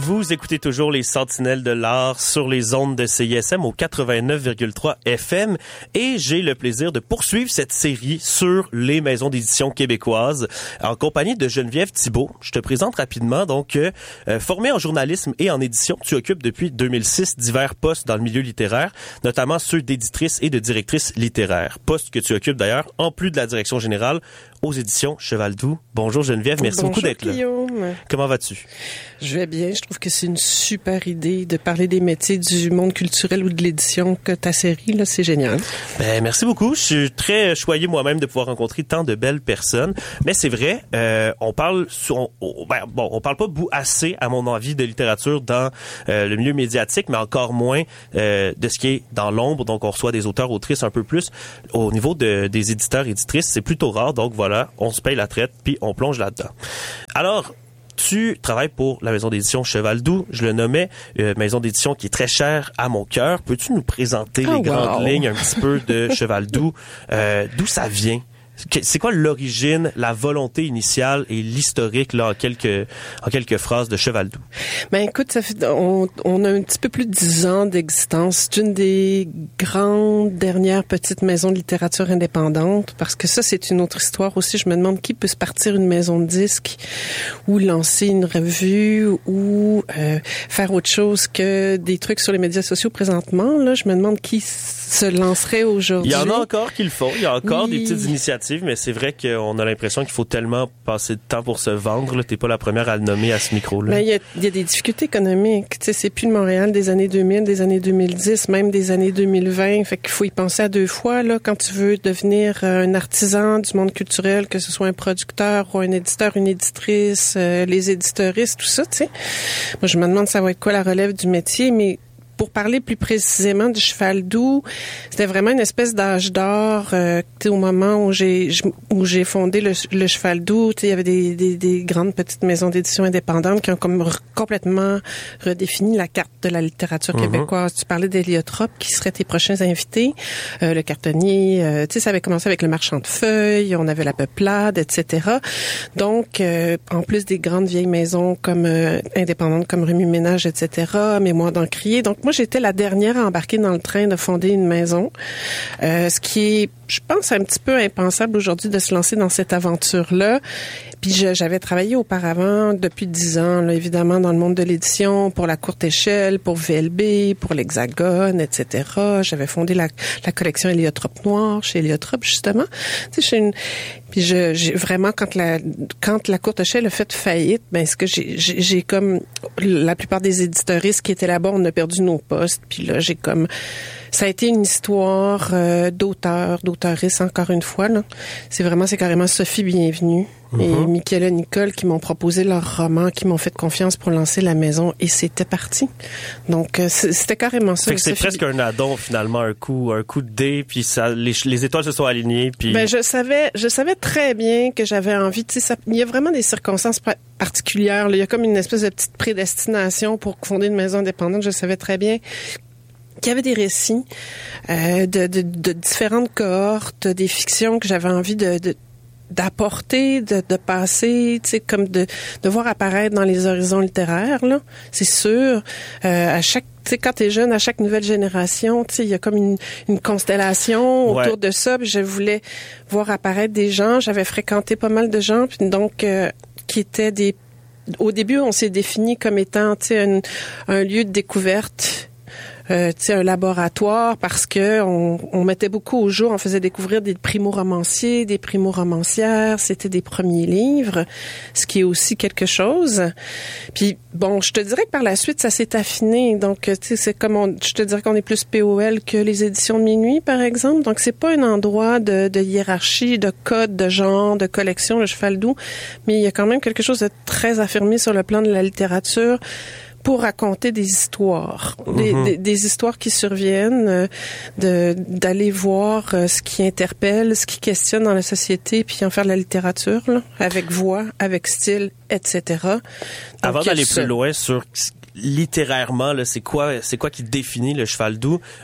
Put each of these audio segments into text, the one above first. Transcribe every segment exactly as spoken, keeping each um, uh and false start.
Vous écoutez toujours les Sentinelles de l'Art sur les ondes de C I S M au quatre-vingt-neuf virgule trois F M et j'ai le plaisir de poursuivre cette série sur les maisons d'édition québécoises en compagnie de Geneviève Thibault. Je te présente rapidement. Donc, euh, formée en journalisme et en édition, tu occupes depuis deux mille six divers postes dans le milieu littéraire, notamment ceux d'éditrice et de directrice littéraire. Poste que tu occupes d'ailleurs en plus de la direction générale aux éditions Cheval Doux. Bonjour Geneviève, merci Bonjour, beaucoup d'être là. Guillaume. Comment vas-tu? Je vais bien. Je trouve que c'est une super idée de parler des métiers du monde culturel ou de l'édition que ta série, là, c'est génial. Ben, merci beaucoup. Je suis très choyé moi-même de pouvoir rencontrer tant de belles personnes. Mais c'est vrai, euh, on parle, on, on, ben, bon, on parle pas assez, à mon avis, de littérature dans euh, le milieu médiatique, mais encore moins euh, de ce qui est dans l'ombre. Donc, on reçoit des auteurs, autrices un peu plus. Au niveau de, des éditeurs, éditrices, c'est plutôt rare. Donc, voilà, on se paye la traite, puis on plonge là-dedans. Alors, tu travailles pour la maison d'édition Cheval Doux, je le nommais, euh, maison d'édition qui est très chère à mon cœur. Peux-tu nous présenter oh, les grandes wow. lignes un petit peu de Cheval Doux, euh, d'où ça vient? C'est quoi l'origine, la volonté initiale et l'historique là en quelques en quelques phrases de Cheval Doux? Ben écoute, ça fait on, on a un petit peu plus de dix ans d'existence. C'est une des grandes dernières petites maisons de littérature indépendante, parce que ça c'est une autre histoire aussi. Je me demande qui peut se partir une maison de disques ou lancer une revue ou euh, faire autre chose que des trucs sur les médias sociaux présentement. Là, je me demande qui se lancerait aujourd'hui. Il y en a encore qui le font. Il y a encore oui. des petites initiatives. Mais c'est vrai qu'on a l'impression qu'il faut tellement passer de temps pour se vendre. Là. T'es pas la première à le nommer à ce micro-là. Ben, il y a, il y a des difficultés économiques. Tu sais, c'est plus le Montréal des années deux mille, des années deux mille dix, même des années deux mille vingt. Fait qu'il faut y penser à deux fois, là, quand tu veux devenir un artisan du monde culturel, que ce soit un producteur ou un éditeur, une éditrice, euh, les éditeuristes, tout ça, tu sais. Moi, je me demande ça va être quoi la relève du métier, mais pour parler plus précisément du Cheval Doux, c'était vraiment une espèce d'âge d'or. Euh, au moment où j'ai où j'ai fondé le, le Cheval Doux, il y avait des, des, des grandes petites maisons d'édition indépendantes qui ont comme re- complètement redéfini la carte de la littérature mm-hmm. québécoise. Tu parlais d'Héliotrope, qui seraient tes prochains invités. Euh, le cartonnier, euh, tu sais, ça avait commencé avec le marchand de feuilles, on avait la peuplade, et cetera. Donc, euh, en plus des grandes vieilles maisons comme euh, indépendantes comme Remue Ménage, et cetera, Mémoire d'Encrier. Donc, moi, j'étais la dernière à embarquer dans le train de fonder une maison, euh, ce qui est, je pense, un petit peu impensable aujourd'hui de se lancer dans cette aventure-là. Puis je, j'avais travaillé auparavant depuis dix ans, là, évidemment, dans le monde de l'édition, pour la courte échelle, pour V L B, pour l'Hexagone, et cetera. J'avais fondé la, la collection Héliotrope Noire chez Héliotrope, justement. Tu sais, chez une... Puis je, j'ai vraiment, quand la, quand la courte échelle a fait faillite, ben, ce que j'ai, j'ai, j'ai comme, la plupart des éditeuristes qui étaient là-bas, on a perdu nos postes. Puis là, j'ai comme, ça a été une histoire euh, d'auteur, d'auteuriste, encore une fois, là. C'est vraiment, c'est carrément Sophie Bienvenue mm-hmm. et Michaela Nicole qui m'ont proposé leur roman, qui m'ont fait confiance pour lancer la maison, et c'était parti. Donc, euh, c'était carrément ça. Fait que c'est Sophie... presque un addon, finalement, un coup, un coup de dé, puis ça, les, les étoiles se sont alignées, puis... Ben, je savais, je savais très bien que j'avais envie, tu sais, ça, il y a vraiment des circonstances particulières, là. Il y a comme une espèce de petite prédestination pour fonder une maison indépendante. Je savais très bien qu'il y avait des récits euh, de, de, de différentes cohortes, des fictions que j'avais envie de, de d'apporter, de, de passer, tu sais, comme de, de voir apparaître dans les horizons littéraires, là. C'est sûr. Euh, à chaque, tu sais, quand t'es jeune, à chaque nouvelle génération, tu sais, il y a comme une, une constellation ouais. autour de ça. Puis je voulais voir apparaître des gens. J'avais fréquenté pas mal de gens, puis donc euh, qui étaient des. Au début, on s'est défini comme étant, tu sais, un, un lieu de découverte. Euh, tu sais, un laboratoire, parce que on, on mettait beaucoup au jour, on faisait découvrir des primo-romanciers, des primo-romancières, c'était des premiers livres, ce qui est aussi quelque chose. Puis bon, je te dirais que par la suite, ça s'est affiné. Donc, tu sais, c'est comme on, je te dirais qu'on est plus P O L que les éditions de minuit, par exemple. Donc, c'est pas un endroit de, de hiérarchie, de code, de genre, de collection, le Cheval Doux, mais il y a quand même quelque chose de très affirmé sur le plan de la littérature, pour raconter des histoires, mm-hmm. des, des, des histoires qui surviennent, euh, de d'aller voir euh, ce qui interpelle, ce qui questionne dans la société, puis en faire de la littérature, là, avec voix, avec style, et cetera. Donc, avant d'aller ce... plus loin sur littérairement, là, c'est quoi, c'est quoi qui définit le Cheval Doux? Euh,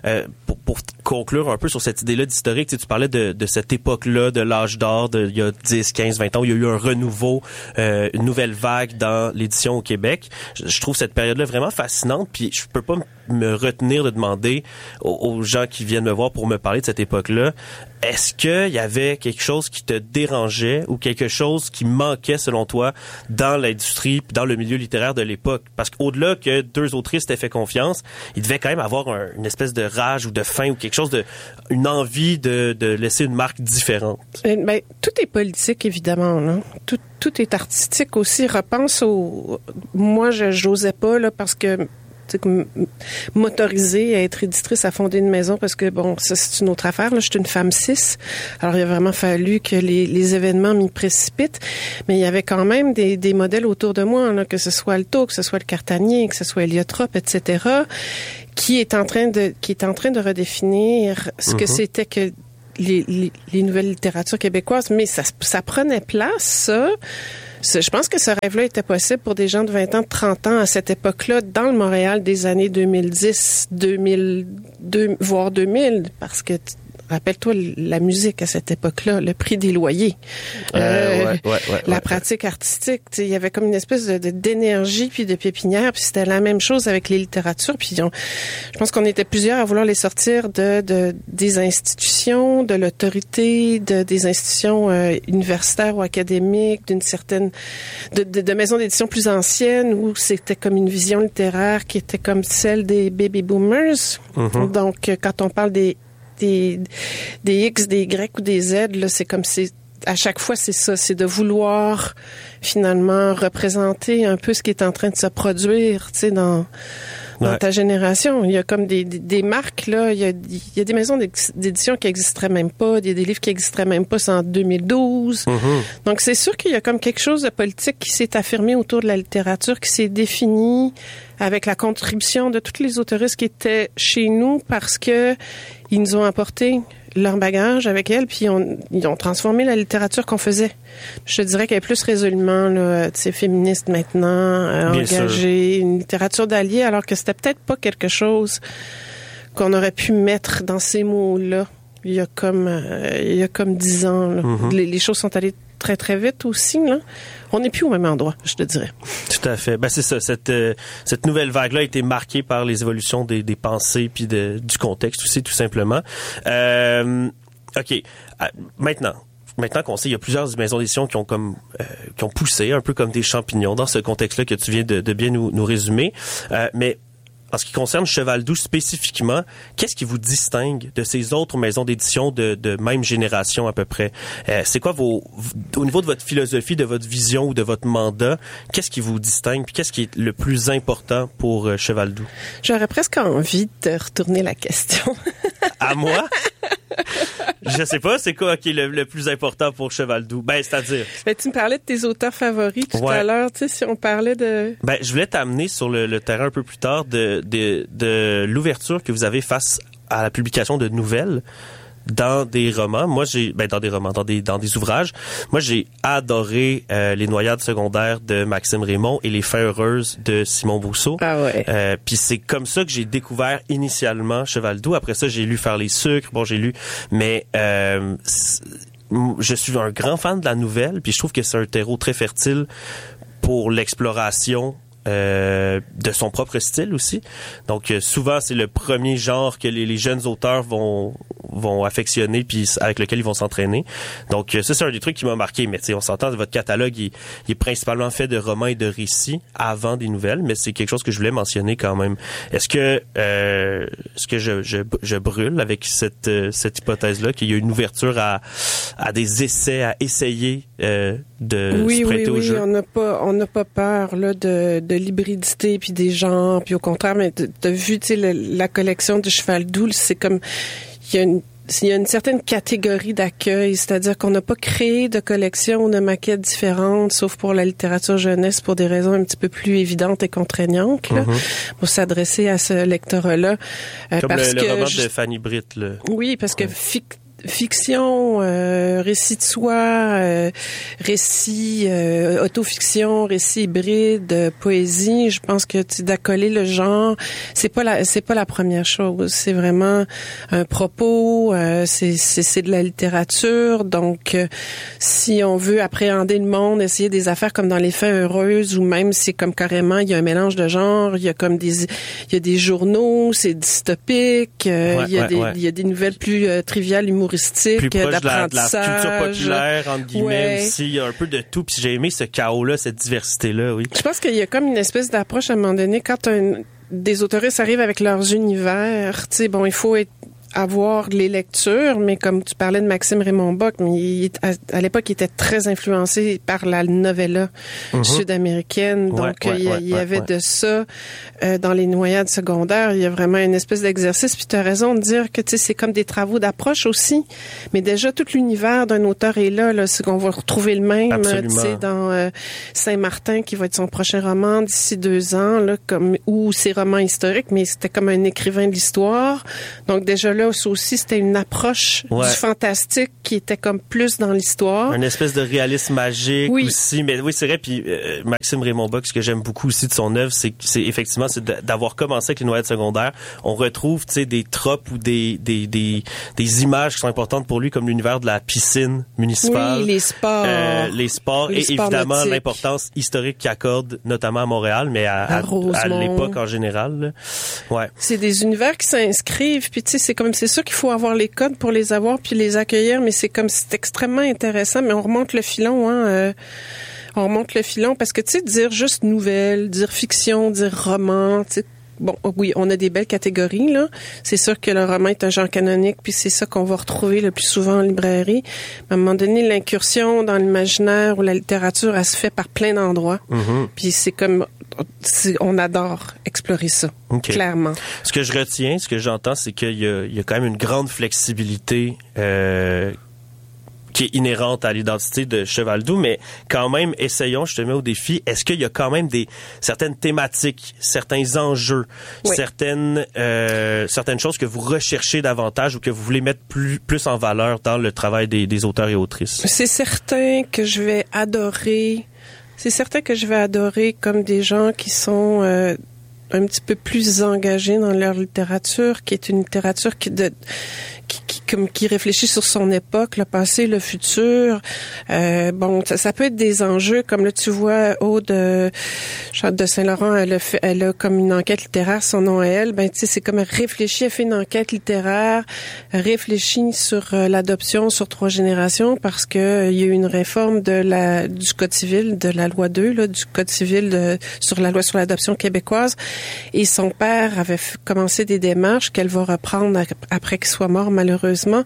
pour, pour conclure un peu sur cette idée-là d'historique, tu sais, tu parlais de, de cette époque-là, de l'âge d'or, de, il y a dix, quinze, vingt ans, où il y a eu un renouveau, euh, une nouvelle vague dans l'édition au Québec. Je, je trouve cette période-là vraiment fascinante, puis je peux pas me retenir de demander aux, aux gens qui viennent me voir pour me parler de cette époque-là, est-ce qu'il y avait quelque chose qui te dérangeait ou quelque chose qui manquait, selon toi, dans l'industrie, dans le milieu littéraire de l'époque? Parce qu'au-delà que deux autrices t'aient fait confiance, il devait quand même avoir un, une espèce de rage ou de faim ou quelque chose de, une envie de, de laisser une marque différente. Ben, tout est politique, évidemment, là. Tout, tout est artistique aussi. Repense au, moi, je, j'osais pas, là, parce que, m'autoriser à être éditrice, à fonder une maison, parce que, bon, ça, c'est une autre affaire. Là, je suis une femme cis. Alors, il a vraiment fallu que les, les événements m'y précipitent. Mais il y avait quand même des, des modèles autour de moi, là, que ce soit Alto, que ce soit le Cartanier, que ce soit Héliotrope, et cetera, qui est en train de, qui est en train de redéfinir ce mm-hmm. que c'était que les, les, les nouvelles littératures québécoises. Mais ça, ça prenait place, ça. Je pense que ce rêve-là était possible pour des gens de vingt ans, de trente ans à cette époque-là, dans le Montréal des années deux mille dix, deux mille deux, voire deux mille, parce que rappelle-toi la musique à cette époque-là, le prix des loyers, euh, euh, ouais, ouais, ouais, la ouais, pratique ouais. artistique. Il y avait comme une espèce de, de d'énergie puis de pépinière, puis c'était la même chose avec les littératures. Puis on, je pense qu'on était plusieurs à vouloir les sortir de, de des institutions, de l'autorité, de des institutions euh, universitaires ou académiques, d'une certaine de, de, de maisons d'édition plus anciennes où c'était comme une vision littéraire qui était comme celle des baby boomers. Mm-hmm. Donc quand on parle des Des, des X, des Y ou des Z, là, c'est comme c'est à chaque fois c'est ça, c'est de vouloir finalement représenter un peu ce qui est en train de se produire, tu sais, dans dans ouais. ta génération. Il y a comme des, des, des marques, là, il y a, il y a des maisons d'édition qui n'existeraient même pas, il y a des livres qui n'existeraient même pas, c'est en deux mille douze. Mm-hmm. Donc c'est sûr qu'il y a comme quelque chose de politique qui s'est affirmé autour de la littérature, qui s'est défini avec la contribution de toutes les autoristes qui étaient chez nous parce que ils nous ont apporté leur bagage avec elles, puis on, ils ont transformé la littérature qu'on faisait. Je te dirais qu'elle est plus résolument là, tu sais, féministe maintenant, euh, engagée, sûr. Une littérature d'alliés, alors que c'était peut-être pas quelque chose qu'on aurait pu mettre dans ces mots-là. Il y a comme, euh, il y a comme dix ans, là. Mm-hmm. Les, les choses sont allées très très vite aussi, là. On n'est plus au même endroit, je te dirais. Tout à fait. Ben c'est ça. Cette euh, cette nouvelle vague-là a été marquée par les évolutions des, des pensées puis de, du contexte aussi, tout simplement. Euh, ok. Euh, maintenant. Maintenant qu'on sait, il y a plusieurs maisons d'édition qui ont comme euh, qui ont poussé un peu comme des champignons dans ce contexte-là que tu viens de, de bien nous, nous résumer. Euh, mais en ce qui concerne Cheval Doux spécifiquement, qu'est-ce qui vous distingue de ces autres maisons d'édition de, de même génération à peu près? Euh, c'est quoi vos, au niveau de votre philosophie, de votre vision ou de votre mandat, qu'est-ce qui vous distingue? Puis qu'est-ce qui est le plus important pour euh, Cheval Doux? J'aurais presque envie de retourner la question. À moi? Je sais pas, c'est quoi qui est le, le plus important pour Cheval Doux? Ben, c'est-à-dire... Ben, tu me parlais de tes auteurs favoris tout ouais. à l'heure, tu sais, si on parlait de... Ben, je voulais t'amener sur le, le terrain un peu plus tard de, de, de l'ouverture que vous avez face à la publication de nouvelles dans des romans. Moi, j'ai... Ben, dans des romans, dans des, dans des ouvrages. Moi, j'ai adoré euh, Les Noyades secondaires de Maxime Raymond et Les Fins heureuses de Simon Bousseau. Ah ouais. Euh, puis c'est comme ça que j'ai découvert initialement Cheval Doux. Après ça, j'ai lu Faire les sucres. Bon, j'ai lu... Mais... Euh, je suis un grand fan de la nouvelle, puis je trouve que c'est un terreau très fertile pour l'exploration Euh, de son propre style aussi. Donc euh, souvent c'est le premier genre que les, les jeunes auteurs vont vont affectionner puis avec lequel ils vont s'entraîner. Donc euh, ça c'est un des trucs qui m'a marqué. Mais tu sais, on s'entend, votre catalogue il, il est principalement fait de romans et de récits avant des nouvelles, mais c'est quelque chose que je voulais mentionner quand même. Est-ce que euh, est-ce que je, je je brûle avec cette euh, cette hypothèse là qu'il y a une ouverture à à des essais, à essayer euh, de oui, se prêter oui, au oui, jeu? On n'a pas on n'a pas peur là de de l'hybridité puis des genres, puis au contraire, mais t'as vu, tu sais, la, la collection du Cheval Doux, c'est comme il y a une il y a une certaine catégorie d'accueil, c'est-à-dire qu'on n'a pas créé de collection ou de maquettes différentes, sauf pour la littérature jeunesse, pour des raisons un petit peu plus évidentes et contraignantes, là, mm-hmm. pour s'adresser à ce lectorat-là. Euh, Comme parce le, le que roman je... de Fanny Britt, là. Oui, parce que ouais. fic... fiction, euh, récit de soi, euh, récit euh, autofiction, récit hybride, euh, poésie, je pense que tu d'accoler le genre, c'est pas la c'est pas la première chose, c'est vraiment un propos, euh, c'est c'est c'est de la littérature, donc euh, si on veut appréhender le monde, essayer des affaires comme dans Les Fins heureuses, ou même c'est comme carrément il y a un mélange de genres, il y a comme des il y a des journaux, c'est dystopique, euh, ouais, il y a ouais, des ouais. il y a des nouvelles plus euh, triviales, humoristiques, plus proche d'apprentissage, de la, de la culture populaire entre guillemets ouais. aussi, il y a un peu de tout, puis j'ai aimé ce chaos-là, cette diversité-là, oui. Je pense qu'il y a comme une espèce d'approche à un moment donné quand un, des autoristes arrivent avec leurs univers, tu sais, bon, il faut être avoir les lectures, mais comme tu parlais de Maxime Raymond Bock, mais il, à, à l'époque, il était très influencé par la novella mm-hmm. sud-américaine. Donc, ouais, ouais, il, ouais, il y ouais, avait ouais. de ça euh, dans les noyades secondaires. Il y a vraiment une espèce d'exercice. Puis tu as raison de dire que tu sais, c'est comme des travaux d'approche aussi. Mais déjà, tout l'univers d'un auteur est là. là c'est qu'on va retrouver le même tu sais, dans euh, Saint-Martin, qui va être son prochain roman d'ici deux ans, là, comme ou ses romans historiques, mais c'était comme un écrivain de l'histoire. Donc déjà là aussi, c'était une approche ouais. du fantastique qui était comme plus dans l'histoire. Une espèce de réalisme magique oui. aussi. Mais oui, c'est vrai. Puis euh, Maxime Raymond Bock, ce que j'aime beaucoup aussi de son œuvre, c'est, c'est effectivement c'est d'avoir commencé avec les noyades secondaires. On retrouve, tu sais, des tropes ou des, des des des images qui sont importantes pour lui, comme l'univers de la piscine municipale. Oui, les sports. Euh, les sports les et sports évidemment nautiques. L'importance historique qu'il accorde, notamment à Montréal, mais à, à, à, à l'époque en général. Là. Ouais. C'est des univers qui s'inscrivent. Puis tu sais, c'est comme c'est sûr qu'il faut avoir les codes pour les avoir puis les accueillir, mais c'est comme c'est extrêmement intéressant. Mais on remonte le filon, hein. Euh, on remonte le filon parce que tu sais, dire juste nouvelle, dire fiction, dire roman, tu sais. Bon, oui, on a des belles catégories, là. C'est sûr que le roman est un genre canonique, puis c'est ça qu'on va retrouver le plus souvent en librairie. Mais à un moment donné, l'incursion dans l'imaginaire ou la littérature, elle se fait par plein d'endroits. Mm-hmm. Puis c'est comme... C'est, on adore explorer ça, okay. Clairement. Ce que je retiens, ce que j'entends, c'est qu'il y a, il y a quand même une grande flexibilité euh, qui est inhérente à l'identité de Cheval Doux, mais quand même, essayons, je te mets au défi, est-ce qu'il y a quand même des certaines thématiques, certains enjeux, oui. certaines euh, certaines choses que vous recherchez davantage ou que vous voulez mettre plus plus en valeur dans le travail des, des auteurs et autrices? C'est certain que je vais adorer, c'est certain que je vais adorer comme des gens qui sont euh, un petit peu plus engagés dans leur littérature, qui est une littérature qui de Qui, qui, comme, qui réfléchit sur son époque, le passé, le futur. Euh, bon, ça, ça peut être des enjeux, comme là, tu vois, Aude euh, de Saint-Laurent, elle a, fait, elle a comme une enquête littéraire, son nom à elle. Ben, tu sais, c'est comme elle réfléchit, elle fait une enquête littéraire, réfléchit sur euh, l'adoption sur trois générations, parce que euh, il y a eu une réforme de la du Code civil, de la loi deux, là, du Code civil de, sur la loi sur l'adoption québécoise. Et son père avait f- commencé des démarches qu'elle va reprendre après qu'il soit mort, malheureusement.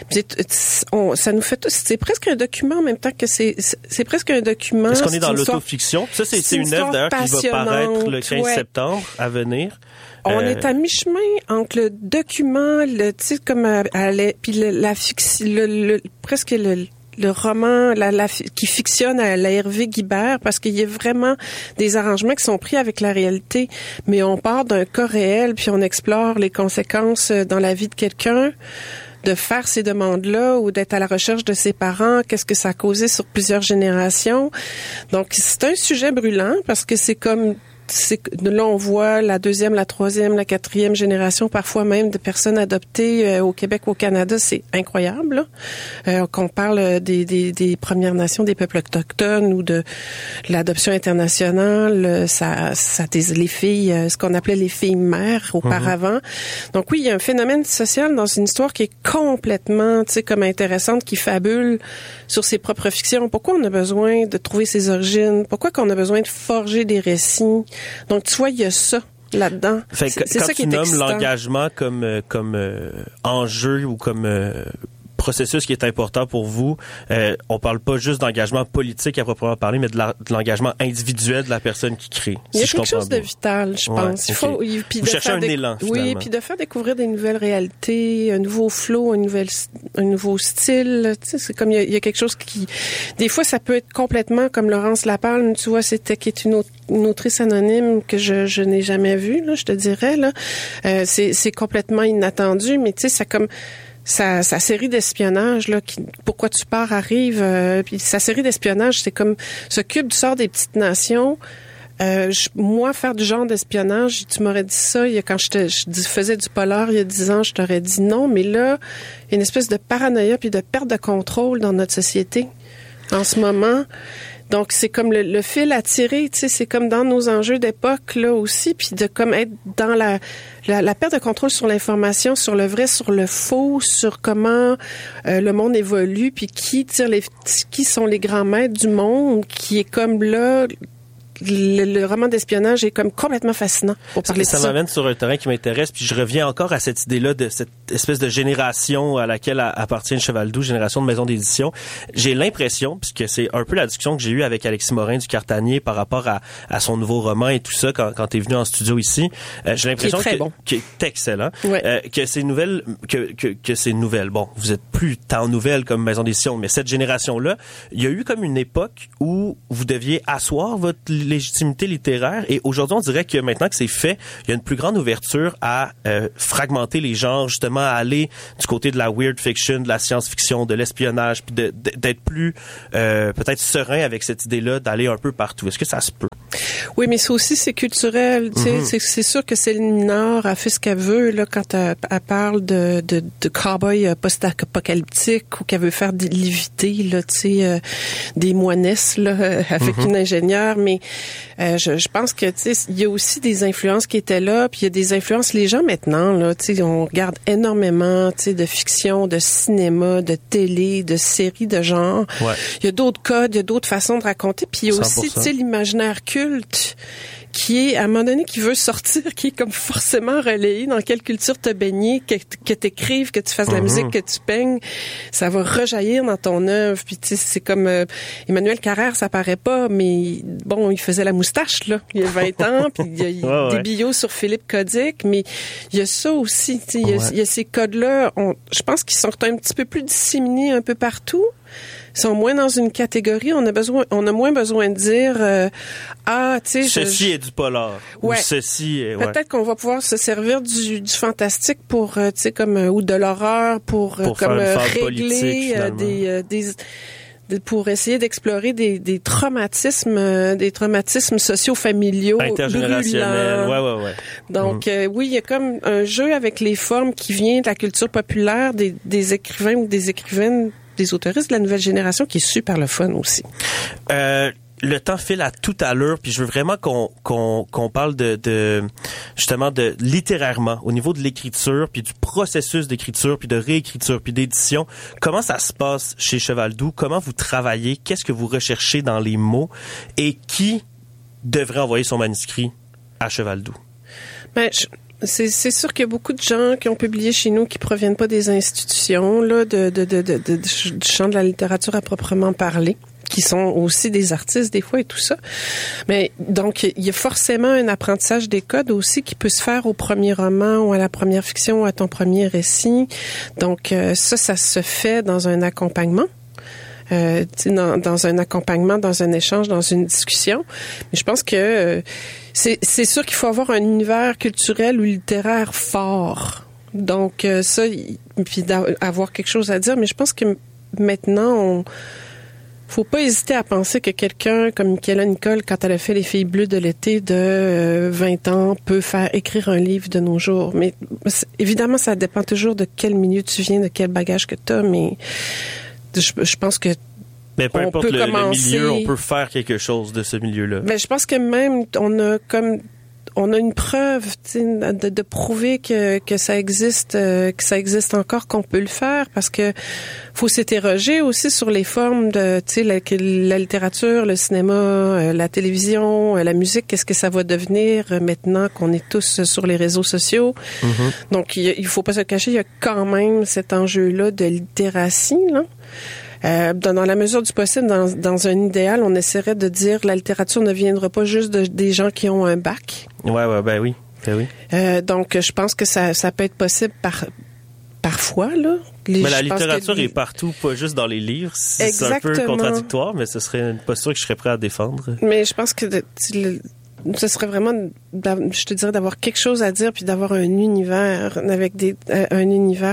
C'est, on, ça nous fait tout, c'est presque un document en même temps que c'est, c'est, c'est presque un document. Est-ce qu'on est dans histoire, l'autofiction? Ça, c'est, c'est, c'est une, une œuvre d'ailleurs qui va paraître le quinze ouais. septembre à venir. On euh... est à mi-chemin entre le document, le titre comme à, à la, puis le, la fiction, le, le, presque le le roman la, la, qui fictionne à la Hervé Guibert, parce qu'il y a vraiment des arrangements qui sont pris avec la réalité, mais on part d'un cas réel, puis on explore les conséquences dans la vie de quelqu'un, de faire ces demandes-là ou d'être à la recherche de ses parents, qu'est-ce que ça a causé sur plusieurs générations. Donc, c'est un sujet brûlant, parce que c'est comme... C'est, là, on voit la deuxième, la troisième, la quatrième génération, parfois même de personnes adoptées euh, au Québec, au Canada. C'est incroyable, là. Euh, qu'on parle des, des, des Premières Nations, des peuples autochtones ou de l'adoption internationale. Ça, ça les filles, ce qu'on appelait les filles mères auparavant. Mm-hmm. Donc oui, il y a un phénomène social dans une histoire qui est complètement, tu sais, comme intéressante, qui fabule sur ses propres fictions. Pourquoi on a besoin de trouver ses origines? Pourquoi qu'on a besoin de forger des récits? Donc, tu vois, il y a ça là-dedans. Fait que, c'est, c'est quand ça qui tu est nommes excitant. l'engagement comme, euh, comme euh, enjeu ou comme euh, processus qui est important pour vous, euh, on parle pas juste d'engagement politique à proprement parler, mais de, la, de l'engagement individuel de la personne qui crée. Il y a si quelque je chose bien. de vital, je ouais, pense. Il faut, okay. il, puis vous de cherchez un déc- élan, finalement. Oui, puis de faire découvrir des nouvelles réalités, un nouveau flow, un, nouvel, un nouveau style. Tu sais, c'est comme il y, a, il y a quelque chose qui... Des fois, ça peut être complètement comme Laurence Lapalme, tu vois, c'était qui est une autre une autrice anonyme que je, je n'ai jamais vue, là, je te dirais, là. Euh, c'est, c'est complètement inattendu, mais tu sais, ça comme... sa, sa série d'espionnage, là, qui, Pourquoi tu pars arrive, euh, puis sa série d'espionnage, c'est comme s'occupe du sort des petites nations. Euh, je, moi, faire du genre d'espionnage, tu m'aurais dit ça il y a, quand je, te, je faisais du polar il y a dix ans, je t'aurais dit non, mais là, il y a une espèce de paranoïa puis de perte de contrôle dans notre société en ce moment. Donc, c'est comme le, le fil à tirer, tu sais, c'est comme dans nos enjeux d'époque, là, aussi, puis de comme être dans la, la, la perte de contrôle sur l'information, sur le vrai, sur le faux, sur comment euh, le monde évolue, puis qui tire les, qui sont les grands maîtres du monde, qui est comme là... Le, le roman d'espionnage est comme complètement fascinant pour parler ça, de ça. Ça m'amène sur un terrain qui m'intéresse, puis je reviens encore à cette idée-là de cette espèce de génération à laquelle appartient Cheval Doux, génération de maisons d'édition. J'ai l'impression, puisque c'est un peu la discussion que j'ai eue avec Alexis Morin du Cartanier par rapport à, à son nouveau roman et tout ça quand, quand t'es venu en studio ici, euh, j'ai l'impression qui est très que, bon. qui est excellent, ouais. euh, que ces nouvelles, que, que, que ces nouvelles, bon, vous êtes plus tant nouvelles comme maison d'édition, mais cette génération-là, il y a eu comme une époque où vous deviez asseoir votre légitimité littéraire et aujourd'hui on dirait que maintenant que c'est fait, il y a une plus grande ouverture à euh, fragmenter les genres, justement à aller du côté de la weird fiction, de la science-fiction, de l'espionnage, puis de, de, d'être plus euh, peut-être serein avec cette idée-là d'aller un peu partout. Est-ce que ça se peut? Oui, mais ça aussi, c'est culturel. Tu sais, mm-hmm. c'est, c'est sûr que Céline Nord a fait ce qu'elle veut là, quand elle, elle parle de, de, de cow-boy post-apocalyptique ou qu'elle veut faire léviter là, tu sais, euh, des moinesses là, avec mm-hmm. une ingénieure. Mais euh, je, je pense que tu sais, il y a aussi des influences qui étaient là, puis il y a des influences. Les gens maintenant, là, tu sais, on regarde énormément, tu sais, de fiction, de cinéma, de télé, de séries de genre. Ouais. Il y a d'autres codes, il y a d'autres façons de raconter. Puis il y a aussi, tu sais, l'imaginaire culte qui est, à un moment donné, qui veut sortir, qui est comme forcément relayé dans quelle culture t'as baigné, que, que t'écrives, que tu fasses de la mm-hmm. musique, que tu peignes, ça va rejaillir dans ton œuvre. Puis tu sais, c'est comme euh, Emmanuel Carrère, ça paraît pas, mais bon, il faisait la moustache, là, il y a vingt ans, puis il y a, il y a ouais, des ouais. bios sur Philippe Codic, mais il y a ça aussi, tu sais, il, ouais. il y a ces codes-là, on, je pense qu'ils sont un petit peu plus disséminés un peu partout. Ils sont moins dans une catégorie. On a besoin, on a moins besoin de dire euh, ah, tu sais, ceci je, est du polar. Ouais. Ou ceci est. Ouais. Peut-être qu'on va pouvoir se servir du, du fantastique pour, euh, tu sais, comme euh, ou de l'horreur pour, pour comme euh, régler euh, des, euh, des pour essayer d'explorer des, des traumatismes, euh, des traumatismes socio-familiaux intergénérationnels. Ouais, ouais, ouais. Donc mm. euh, oui, il y a comme un jeu avec les formes qui vient de la culture populaire des, des écrivains ou des écrivaines, des autoristes de la nouvelle génération, qui est super le fun aussi. Euh, le temps file à toute allure, puis je veux vraiment qu'on qu'on qu'on parle de, de justement de littérairement au niveau de l'écriture, puis du processus d'écriture, puis de réécriture, puis d'édition. Comment ça se passe chez Cheval Doux? Comment vous travaillez? Qu'est-ce que vous recherchez dans les mots? Et qui devrait envoyer son manuscrit à Cheval Doux? Ben, je... C'est, c'est sûr qu'il y a beaucoup de gens qui ont publié chez nous qui proviennent pas des institutions là, de, de, de, de, de, du champ de la littérature à proprement parler, qui sont aussi des artistes des fois et tout ça. Mais donc, il y a forcément un apprentissage des codes aussi qui peut se faire au premier roman ou à la première fiction ou à ton premier récit. Donc, euh, ça, ça se fait dans un accompagnement. Euh, dans, dans un accompagnement, dans un échange, dans une discussion. Mais je pense que euh, c'est, c'est sûr qu'il faut avoir un univers culturel ou littéraire fort. Donc euh, ça, y, puis avoir quelque chose à dire. Mais je pense que maintenant, on faut pas hésiter à penser que quelqu'un comme Michaela Nicole, quand elle a fait Les Filles bleues de l'été de euh, vingt ans, peut faire écrire un livre de nos jours. Mais évidemment, ça dépend toujours de quel milieu tu viens, de quel bagage que tu as, mais Je, je pense que mais peu on importe peut le, commencer... le milieu, on peut faire quelque chose de ce milieu-là. Mais je pense que même on a comme on a une preuve de, de prouver que que ça existe, euh, que ça existe encore, qu'on peut le faire, parce que faut s'interroger aussi sur les formes de, tu sais, la, la littérature, le cinéma, euh, la télévision, euh, la musique. Qu'est-ce que ça va devenir euh, maintenant qu'on est tous sur les réseaux sociaux? Mm-hmm. Donc il, il faut pas se cacher, il y a quand même cet enjeu-là de littératie, là. Euh, dans, dans la mesure du possible, dans, dans un idéal, on essaierait de dire que la littérature ne viendra pas juste de, des gens qui ont un bac. Ouais, ouais, ben oui, ben oui. Euh, donc, je pense que ça, ça peut être possible par, parfois, là. Les, mais la littérature que... est partout, pas juste dans les livres. C'est, Exactement. c'est un peu contradictoire, mais ce serait une posture que je serais prêt à défendre. Mais je pense que de, le, ce serait vraiment, je te dirais, d'avoir quelque chose à dire, puis d'avoir un univers avec des, un univers qui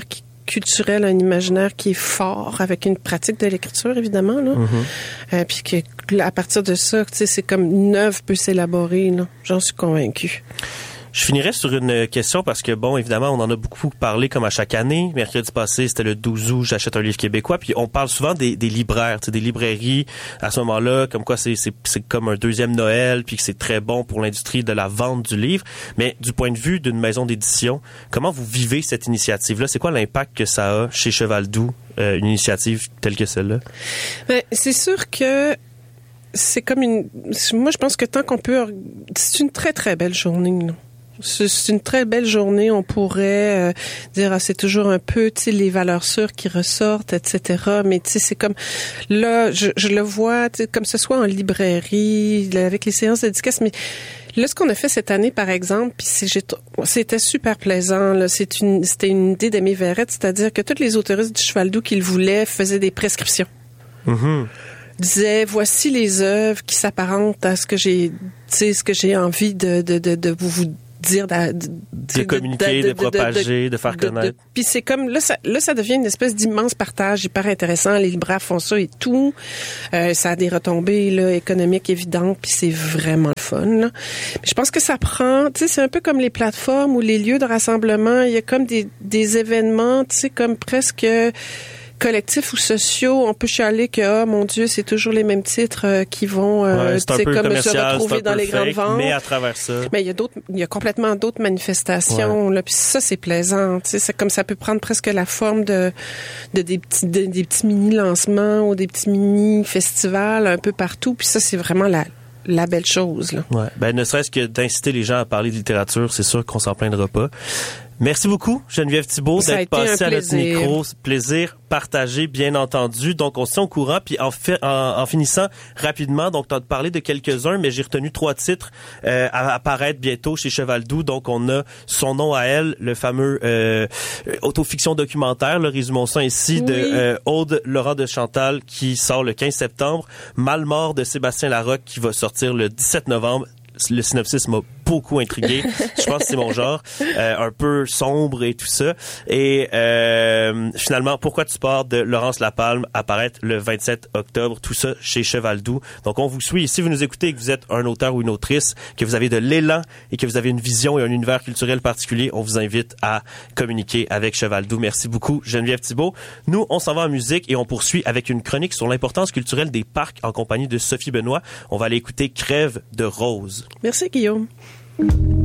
culturel, un imaginaire qui est fort, avec une pratique de l'écriture, évidemment, là. Mm-hmm. Euh, puis que, à partir de ça, tu sais, c'est comme une œuvre peut s'élaborer, là. J'en suis convaincue. Je finirais sur une question parce que, bon, évidemment, on en a beaucoup parlé comme à chaque année. Mercredi passé, c'était le douze août, j'achète un livre québécois. Puis on parle souvent des, des libraires, tu sais, des librairies à ce moment-là, comme quoi c'est, c'est, c'est comme un deuxième Noël, puis que c'est très bon pour l'industrie de la vente du livre. Mais du point de vue d'une maison d'édition, comment vous vivez cette initiative-là? C'est quoi l'impact que ça a chez Cheval Doux, euh, une initiative telle que celle-là? Ben, c'est sûr que c'est comme une... Moi, je pense que tant qu'on peut... C'est une très, très belle journée, là. C'est une très belle journée. On pourrait euh, dire ah, c'est toujours un peu, tu sais, les valeurs sûres qui ressortent, et cetera. Mais tu sais, c'est comme là, je, je le vois, tu sais, comme ce soit en librairie, là, avec les séances dédicaces. Mais là, ce qu'on a fait cette année, par exemple, puis c'est, j'ai, c'était super plaisant. Là, c'est une, c'était une idée d'Aimé Verrette, c'est-à-dire que toutes les autoristes du Cheval Doux qu'il voulait faisaient des prescriptions. Mm-hmm. Disait voici les œuvres qui s'apparentent à ce que j'ai, tu sais, ce que j'ai envie de de de, de vous, vous dire de, de, de communiquer, de, de, de propager, de, de, de faire de, connaître. Puis c'est comme là ça, là ça devient une espèce d'immense partage hyper intéressant. Les libraires font ça et tout. Euh, ça a des retombées là économiques évidentes. Puis c'est vraiment le fun. Là. Je pense que ça prend. Tu sais, c'est un peu comme les plateformes ou les lieux de rassemblement. Il y a comme des des événements. Tu sais, comme presque collectifs ou sociaux, on peut chialer que, ah, oh, mon Dieu, c'est toujours les mêmes titres euh, qui vont, euh, ouais, c'est comme se retrouver dans les fake, grandes ventes. Mais à travers ça. Mais il y a d'autres, il y a complètement d'autres manifestations, ouais. Là. Puis ça, c'est plaisant. Tu sais, c'est comme ça peut prendre presque la forme de, de des petits, de, des petits mini-lancements ou des petits mini-festivals un peu partout. Puis ça, c'est vraiment la, la belle chose, là. Ouais. Ben, ne serait-ce que d'inciter les gens à parler de littérature, c'est sûr qu'on s'en plaindra pas. Merci beaucoup, Geneviève Thibault, ça d'être passée à notre micro. Plaisir partagé, bien entendu. Donc, on se tient au courant. Puis, en, fait, en, en finissant rapidement, donc, tu as parlé de quelques-uns, mais j'ai retenu trois titres euh, à apparaître bientôt chez Cheval Doux. Donc, on a Son nom à elle, le fameux euh, autofiction documentaire, là, résumons ça ici, oui. de euh, Aude Laurent de Chantal, qui sort le quinze septembre. Mal mort de Sébastien Larocque, qui va sortir le dix-sept novembre. Le synopsis m'a beaucoup intrigué. Je pense que c'est mon genre. Euh, un peu sombre et tout ça. Et euh, finalement, Pourquoi tu pars de Laurence Lapalme apparaître le vingt-sept octobre. Tout ça chez Cheval Doux. Donc, on vous suit. Et si vous nous écoutez et que vous êtes un auteur ou une autrice, que vous avez de l'élan et que vous avez une vision et un univers culturel particulier, on vous invite à communiquer avec Cheval Doux. Merci beaucoup, Geneviève Thibault. Nous, on s'en va en musique et on poursuit avec une chronique sur l'importance culturelle des parcs en compagnie de Sophie Benoît. On va aller écouter Crève de Rose. Merci, Guillaume.